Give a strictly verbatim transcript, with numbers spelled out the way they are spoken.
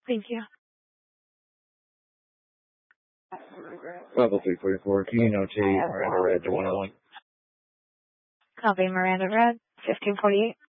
Thank you. Level three forty-four, can you notate Miranda Red to one oh one? Copy Miranda Red, fifteen forty-eight.